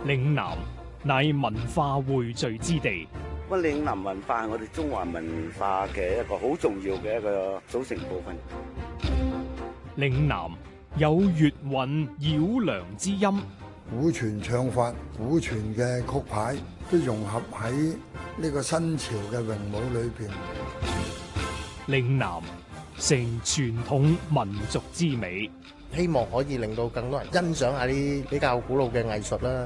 嶺南乃文化匯聚之地。 咁嶺南文化係我哋中華文化嘅一個好重要嘅一個組成部分。 嶺南有粵韻繞梁之音， 古傳唱法、古傳嘅曲牌都融合喺呢個新潮嘅詠舞裏邊。 嶺南成傳統民族之美， 希望可以令到更多人欣賞下啲比較古老嘅藝術啦。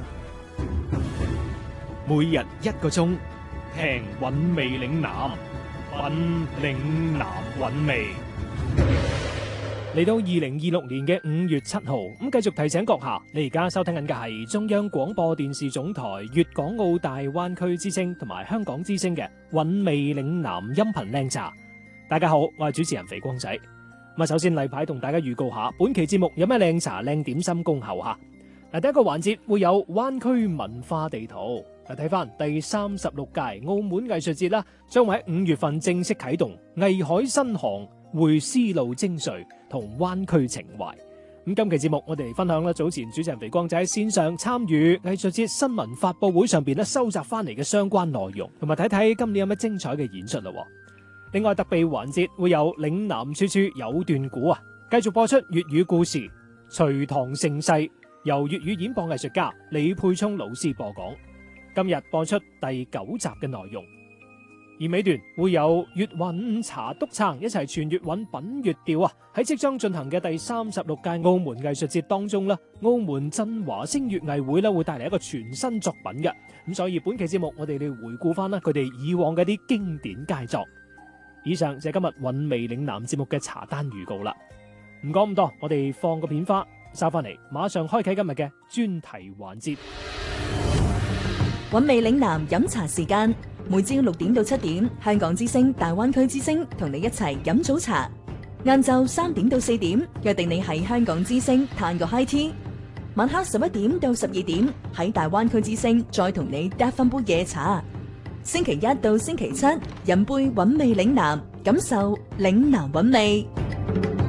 每日1個鐘，聽韻味嶺南，品嶺南韻味。嚟到2026年嘅5月7號，咁繼續提醒閣下，你而家收聽緊嘅係中央廣播電視總台粵港澳大灣區之聲同埋香港之聲嘅韻味嶺南音頻靚茶。大家好，我係主持人肥光仔。咁首先例牌同大家預告下，本期節目有咩靚茶靚點心恭候下。第一個環節會有灣區文化地圖。睇翻第36屆澳門藝術節啦，將會喺5月份正式啟動，藝海新航匯絲路精髓同灣區情懷。咁今期節目我哋嚟分享啦，早前主持人肥光仔喺線上參與藝術節新聞發佈會上邊咧收集翻嚟嘅相關內容，同埋睇睇今年有咩精彩嘅演出啦。另外特備環節會有嶺南處處有段古啊，繼續播出粵語故事《隋唐盛世》，由粵語演播藝術家李沛聰老師播講。今日播出第9集嘅內容，而尾段會有粵韻茶督撐一齊傳粵韻品粵調啊！喺即將進行嘅第36屆澳門藝術節當中啦，澳門振華星粵藝會咧會帶嚟一個全新作品嘅，咁所以本期節目我哋嚟回顧翻啦佢哋以往嘅啲經典佳作。以上就係今日韻味嶺南節目嘅茶單預告啦。唔講咁多，我哋放個片花，收翻嚟，馬上開啟今日嘅專題環節。 韻味嶺南飲茶時間，每朝6點到7點，香港之聲、大灣區之聲同你一齊飲早茶。晏晝3點到4點，約定你喺香港之聲嘆個 high tea。晚黑11點到12點，喺大灣區之聲再同你嗒翻杯夜茶。星期1到星期7，飲杯韻味嶺南，感受嶺南韻味。